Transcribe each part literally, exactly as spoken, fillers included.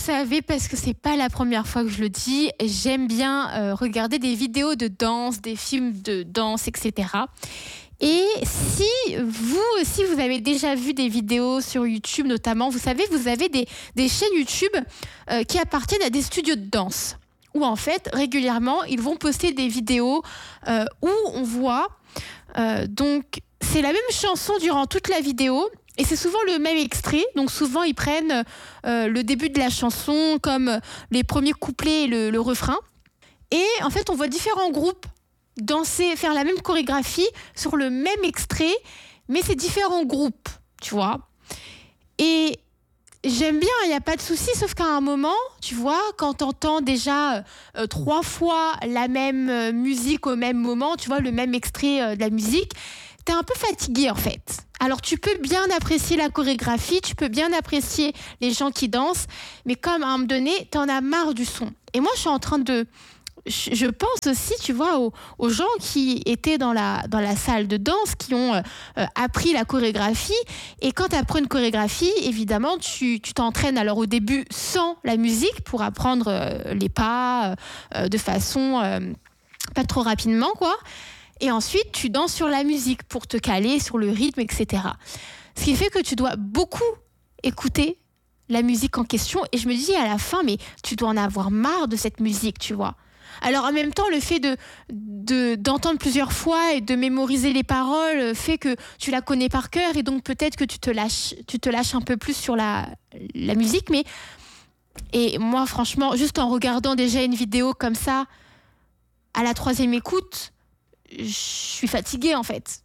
savez, parce que c'est pas la première fois que je le dis, j'aime bien euh, regarder des vidéos de danse, des films de danse, et cetera. Et si vous aussi, vous avez déjà vu des vidéos sur YouTube notamment, vous savez, vous avez des, des chaînes YouTube euh, qui appartiennent à des studios de danse, où en fait, régulièrement, ils vont poster des vidéos euh, où on voit, euh, donc c'est la même chanson durant toute la vidéo, et c'est souvent le même extrait, donc souvent ils prennent euh, le début de la chanson comme les premiers couplets et le, le refrain, et en fait on voit différents groupes danser, faire la même chorégraphie sur le même extrait, mais c'est différents groupes, tu vois. Et j'aime bien, il n'y a pas de souci, sauf qu'à un moment, tu vois, quand tu entends déjà euh, trois fois la même euh, musique au même moment, tu vois, le même extrait euh, de la musique, t'es un peu fatigué en fait. Alors tu peux bien apprécier la chorégraphie, tu peux bien apprécier les gens qui dansent, mais comme à un moment donné, t'en as marre du son. Et moi, je suis en train de... Je pense aussi, tu vois, aux, aux gens qui étaient dans la, dans la salle de danse, qui ont euh, appris la chorégraphie. Et quand tu apprends une chorégraphie, évidemment, tu, tu t'entraînes alors au début sans la musique pour apprendre euh, les pas euh, de façon euh, pas trop rapidement, quoi. Et ensuite, tu danses sur la musique pour te caler sur le rythme, et cetera. Ce qui fait que tu dois beaucoup écouter la musique en question. Et je me dis à la fin, mais tu dois en avoir marre de cette musique, tu vois. Alors en même temps, le fait de, de, d'entendre plusieurs fois et de mémoriser les paroles fait que tu la connais par cœur et donc peut-être que tu te lâches, tu te lâches un peu plus sur la, la musique. Mais et moi, franchement, juste en regardant déjà une vidéo comme ça, à la troisième écoute, je suis fatiguée en fait.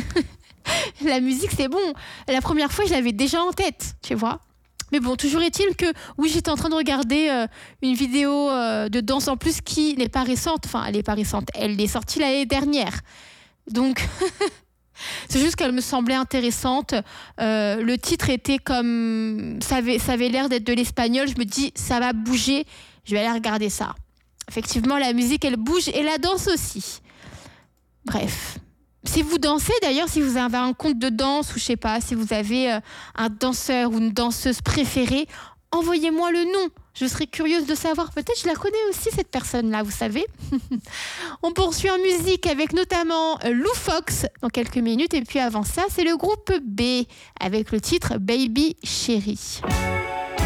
La musique, c'est bon. La première fois, je l'avais déjà en tête, tu vois. Mais bon, toujours est-il que, oui, j'étais en train de regarder euh, une vidéo euh, de danse en plus qui n'est pas récente. Enfin, elle n'est pas récente. Elle est sortie l'année dernière. Donc, c'est juste qu'elle me semblait intéressante. Euh, le titre était comme... Ça avait, ça avait l'air d'être de l'espagnol. Je me dis, ça va bouger. Je vais aller regarder ça. Effectivement, la musique, elle bouge et la danse aussi. Bref. Si vous dansez, d'ailleurs, si vous avez un compte de danse ou je sais pas, si vous avez euh, un danseur ou une danseuse préférée, envoyez-moi le nom. Je serais curieuse de savoir. Peut-être je la connais aussi, cette personne-là, vous savez. On poursuit en musique avec notamment Lou Fox dans quelques minutes. Et puis avant ça, c'est le groupe B avec le titre Baby Chérie.